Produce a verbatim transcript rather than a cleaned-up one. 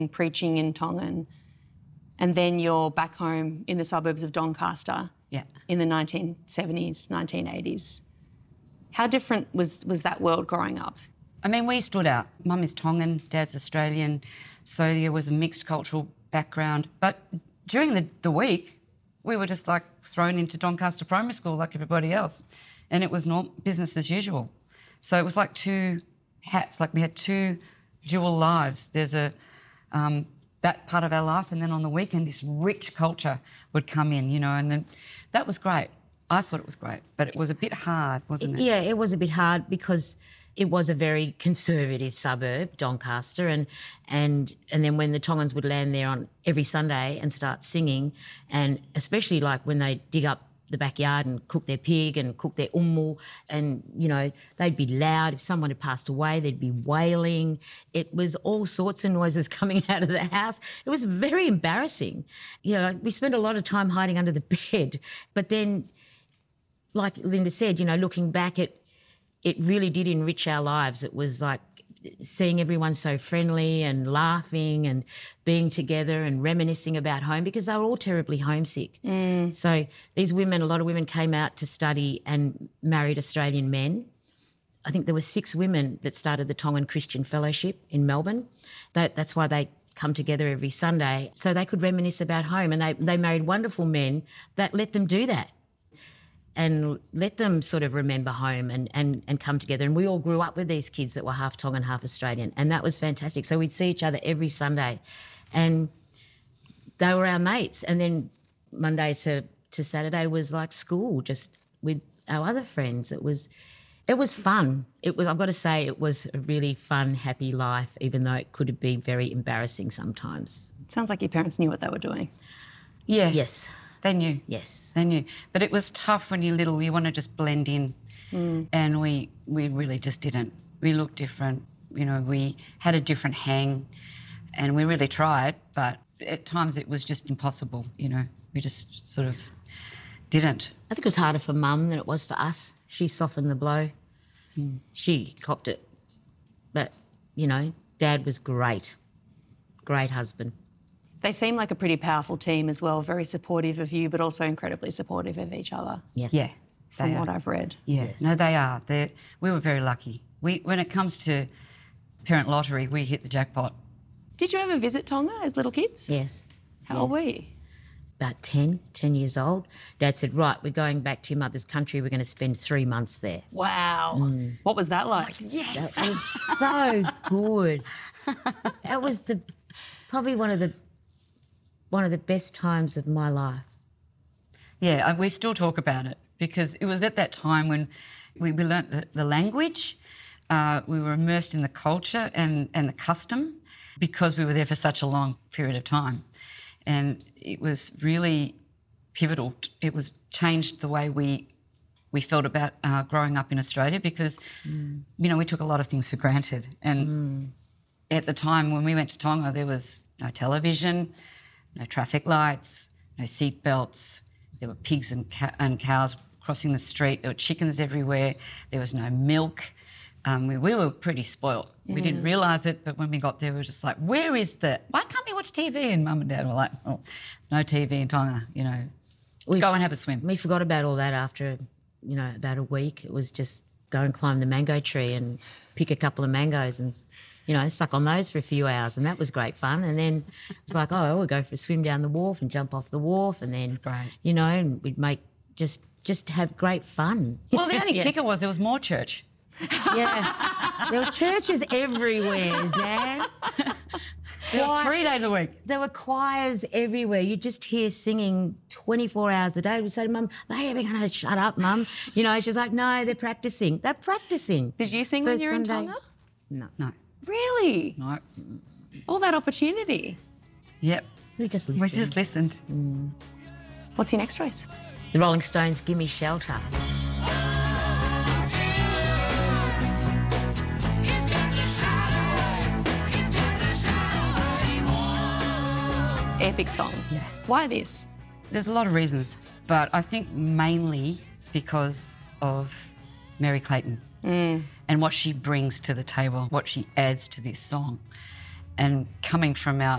and preaching in Tongan, and then you're back home in the suburbs of Doncaster Yeah. in the nineteen seventies, nineteen eighties. How different was, was that world growing up? I mean, we stood out. Mum is Tongan, Dad's Australian, so there was a mixed cultural background. But during the, the week, we were just like thrown into Doncaster Primary School like everybody else, and it was not business as usual. So it was like two hats, like we had two dual lives. There's a um, that part of our life, and then on the weekend, this rich culture would come in, you know, and then that was great. I thought it was great, but it was a bit hard, wasn't it? Yeah, it was a bit hard because it was a very conservative suburb, Doncaster, and and and then when the Tongans would land there on every Sunday and start singing, and especially like when they dig up the backyard and cook their pig and cook their ummu, and, you know, they'd be loud. If someone had passed away, they'd be wailing. It was all sorts of noises coming out of the house. It was very embarrassing. You know, we spent a lot of time hiding under the bed, but then, like Linda said, you know, looking back, it it really did enrich our lives. It was like seeing everyone so friendly and laughing and being together and reminiscing about home, because they were all terribly homesick. Mm. So these women, a lot of women came out to study and married Australian men. I think there were six women that started the Tongan Christian Fellowship in Melbourne. That, that's why they come together every Sunday, so they could reminisce about home, and they, they married wonderful men that let them do that and let them sort of remember home and, and, and come together. And we all grew up with these kids that were half Tongan, half Australian, and that was fantastic. So we'd see each other every Sunday, and they were our mates. And then Monday to, to Saturday was like school, just with our other friends. It was it was fun. It was, I've got to say, it was a really fun, happy life, even though it could be very embarrassing sometimes. Sounds like your parents knew what they were doing. Yeah. Yes. They knew. Yes. They knew. But it was tough when you're little. You want to just blend in. Mm. And we we really just didn't. We looked different. You know, we had a different hang, and we really tried, but at times it was just impossible, you know. We just sort of didn't. I think it was harder for Mum than it was for us. She softened the blow. Mm. She copped it. But, you know, Dad was great. Great husband. They seem like a pretty powerful team as well, very supportive of you, but also incredibly supportive of each other. Yes. Yeah. From they what are. I've read. Yeah. Yes. No, they are. They're, we were very lucky. We, when it comes to parent lottery, we hit the jackpot. Did you ever visit Tonga as little kids? Yes. How yes. old were you? About ten, ten years old. Dad said, right, we're going back to your mother's country. We're going to spend three months there. Wow. Mm. What was that like? Yes. That was so good. That was the probably one of the one of the best times of my life. Yeah, uh, we still talk about it because it was at that time when we, we learnt the, the language, uh, we were immersed in the culture and, and the custom because we were there for such a long period of time. And it was really pivotal. It was changed the way we we felt about uh, growing up in Australia because, mm. you know, we took a lot of things for granted. And mm. at the time when we went to Tonga, there was no television, no traffic lights, no seat belts. There were pigs and, ca- and cows crossing the street. There were chickens everywhere. There was no milk. Um, we, we were pretty spoilt. Mm. We didn't realise it, but when we got there, we were just like, where is the... Why can't we watch T V? And Mum and Dad were like, oh, there's no T V in Tonga, you know. We, go and have a swim. We forgot about all that after, you know, about a week. It was just go and climb the mango tree and pick a couple of mangoes and, you know, suck on those for a few hours, and that was great fun. And then it's like, oh, we'll go for a swim down the wharf and jump off the wharf, and then, great. you know, and we'd make just just have great fun. Well, the only yeah. kicker was there was more church. Yeah, there were churches everywhere, Zan. There was three days a week. There were choirs everywhere. You just hear singing twenty-four hours a day. We'd say to Mum, they are going to shut up, Mum. You know, she's like, no, they're practising. They're practising. Did you sing when you were in Tonga? No. No. Really? No. All that opportunity. Yep. We just listened. We just listened. Mm. What's your next choice? The Rolling Stones, Gimme Shelter. Epic song. Yeah. Why this? There's a lot of reasons, but I think mainly because of Mary Clayton mm. and what she brings to the table, what she adds to this song. and coming from our